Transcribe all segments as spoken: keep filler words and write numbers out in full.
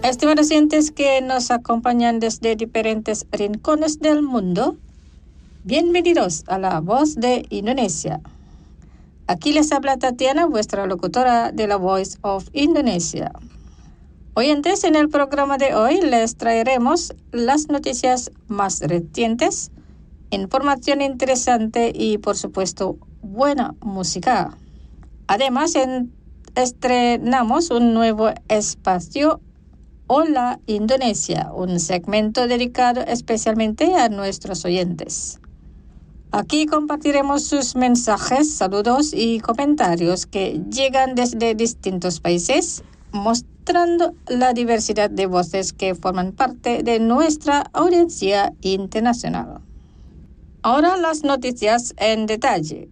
Estimados oyentes que nos acompañan desde diferentes rincones del mundo, bienvenidos a La Voz de Indonesia. Aquí les habla Tatiana, vuestra locutora de la Voice of Indonesia. Oyentes, en el programa de hoy les traeremos las noticias más recientes, información interesante y, por supuesto, buena música. Además, en, estrenamos un nuevo espacio, Hola Indonesia, un segmento dedicado especialmente a nuestros oyentes. Aquí compartiremos sus mensajes, saludos y comentarios que llegan desde distintos países, mostrando la diversidad de voces que forman parte de nuestra audiencia internacional. Ahora las noticias en detalle.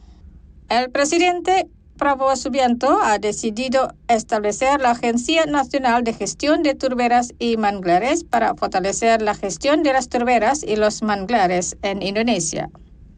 El presidente Prabowo Subianto ha decidido establecer la Agencia Nacional de Gestión de Turberas y Manglares para fortalecer la gestión de las turberas y los manglares en Indonesia.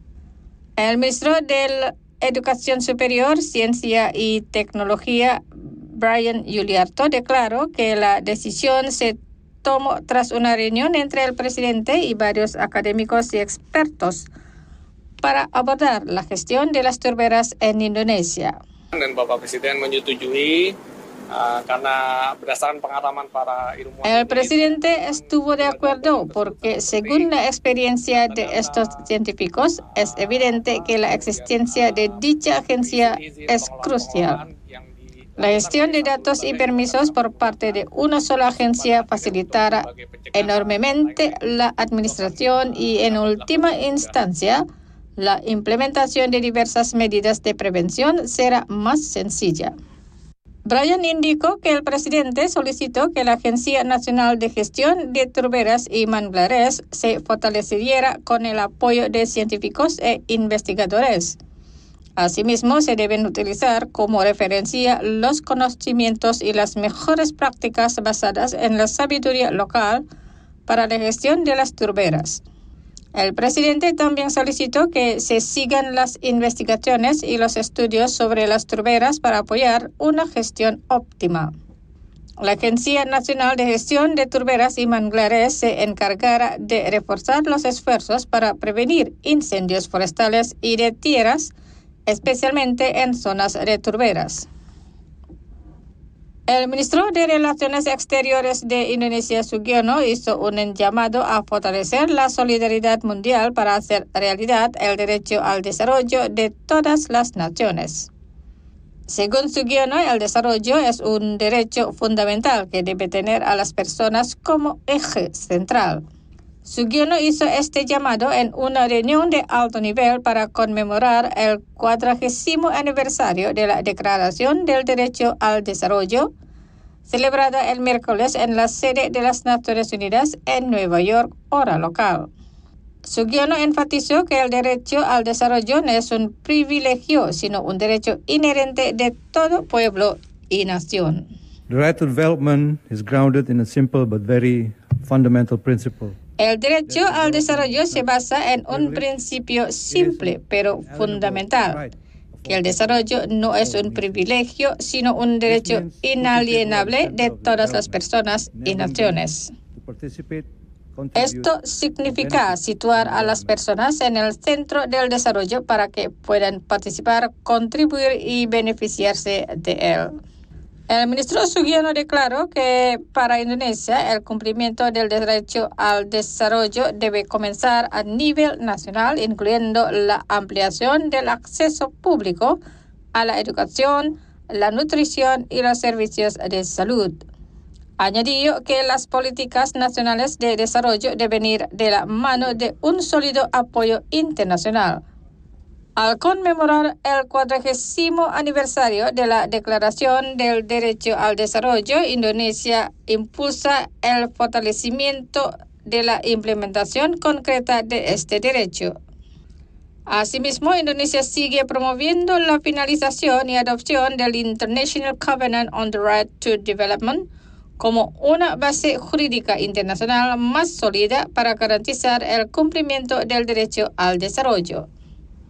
El ministro de Educación Superior, Ciencia y Tecnología, Brian Yuliarto, declaró que la decisión se tomó tras una reunión entre el presidente y varios académicos y expertos para abordar la gestión de las turberas en Indonesia. Dan Bapak Presiden menyetujui uh, karena berdasarkan pengalaman para ilmuwan. El presidente estuvo de acuerdo porque, según la experiencia de estos científicos, es evidente que la existencia de dicha agencia es crucial. La gestión de datos y permisos por parte de una sola agencia facilitará enormemente la administración y, en última instancia, la implementación de diversas medidas de prevención será más sencilla. Brian indicó que el presidente solicitó que la Agencia Nacional de Gestión de Turberas y Manglares se fortaleciera con el apoyo de científicos e investigadores. Asimismo, se deben utilizar como referencia los conocimientos y las mejores prácticas basadas en la sabiduría local para la gestión de las turberas. El presidente también solicitó que se sigan las investigaciones y los estudios sobre las turberas para apoyar una gestión óptima. La Agencia Nacional de Gestión de Turberas y Manglares se encargará de reforzar los esfuerzos para prevenir incendios forestales y de tierras, especialmente en zonas de turberas. El ministro de Relaciones Exteriores de Indonesia, Sugiono, hizo un llamado a fortalecer la solidaridad mundial para hacer realidad el derecho al desarrollo de todas las naciones. Según Sugiono, el desarrollo es un derecho fundamental que debe tener a las personas como eje central. Sugiono hizo este llamado en una reunión de alto nivel para conmemorar el cuadragésimo aniversario de la Declaración del Derecho al Desarrollo, celebrada el miércoles en la sede de las Naciones Unidas en Nueva York, hora local. Sugiono enfatizó que el derecho al desarrollo no es un privilegio, sino un derecho inherente de todo pueblo y nación. The right to development is grounded in a simple but very fundamental principle. El derecho al desarrollo se basa en un principio simple pero fundamental, que el desarrollo no es un privilegio, sino un derecho inalienable de todas las personas y naciones. Esto significa situar a las personas en el centro del desarrollo para que puedan participar, contribuir y beneficiarse de él. El ministro Sugiono declaró que para Indonesia el cumplimiento del derecho al desarrollo debe comenzar a nivel nacional, incluyendo la ampliación del acceso público a la educación, la nutrición y los servicios de salud. Añadió que las políticas nacionales de desarrollo deben ir de la mano de un sólido apoyo internacional. Al conmemorar el cuadragésimo aniversario de la Declaración del Derecho al Desarrollo, Indonesia impulsa el fortalecimiento de la implementación concreta de este derecho. Asimismo, Indonesia sigue promoviendo la finalización y adopción del International Covenant on the Right to Development como una base jurídica internacional más sólida para garantizar el cumplimiento del derecho al desarrollo.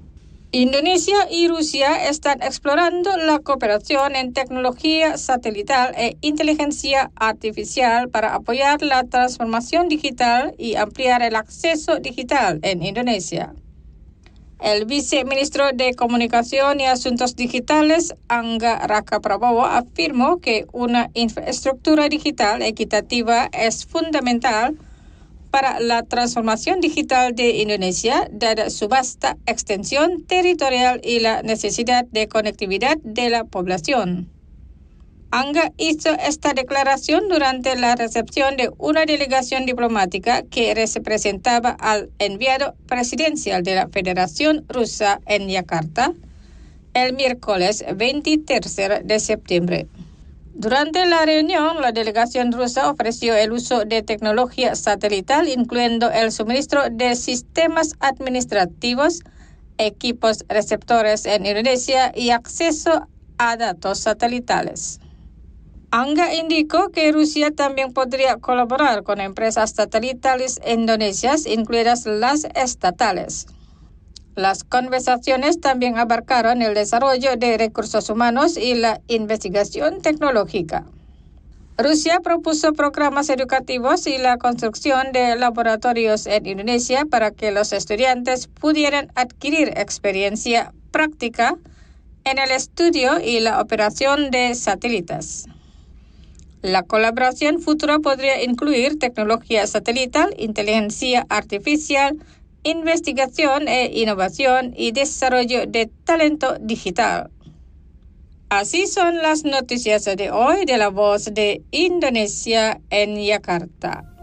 Indonesia y Rusia están explorando la cooperación en tecnología satelital e inteligencia artificial para apoyar la transformación digital y ampliar el acceso digital en Indonesia. El viceministro de Comunicación y Asuntos Digitales, Angga Raka Prabowo, afirmó que una infraestructura digital equitativa es fundamental para la transformación digital de Indonesia, dada su vasta extensión territorial y la necesidad de conectividad de la población. Angga hizo esta declaración durante la recepción de una delegación diplomática que representaba al enviado presidencial de la Federación Rusa en Yakarta el miércoles veintitrés de septiembre. Durante la reunión, la delegación rusa ofreció el uso de tecnología satelital, incluyendo el suministro de sistemas administrativos, equipos receptores en Indonesia y acceso a datos satelitales. Angga indicó que Rusia también podría colaborar con empresas satelitales indonesias, incluidas las estatales. Las conversaciones también abarcaron el desarrollo de recursos humanos y la investigación tecnológica. Rusia propuso programas educativos y la construcción de laboratorios en Indonesia para que los estudiantes pudieran adquirir experiencia práctica en el estudio y la operación de satélites. La colaboración futura podría incluir tecnología satelital, inteligencia artificial, investigación e innovación y desarrollo de talento digital. Así son las noticias de hoy de La Voz de Indonesia en Yakarta.